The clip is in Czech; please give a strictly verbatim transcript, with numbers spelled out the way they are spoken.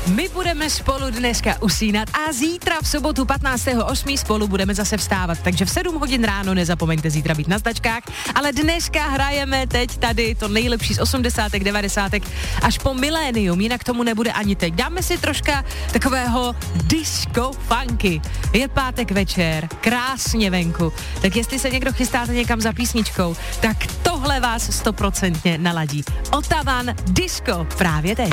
My budeme spolu dneska usínat a zítra v sobotu patnáctého osmého spolu budeme zase vstávat, takže v sedm hodin ráno nezapomeňte zítra být na značkách, ale dneska hrajeme teď tady to nejlepší z osmdesátek, devadesátek až po milénium, jinak tomu nebude ani teď. Dáme si troška takového disco funky. Je pátek večer, krásně venku, tak jestli se někdo chystáte někam za písničkou, tak tohle vás stoprocentně naladí. Otavan Disco právě teď.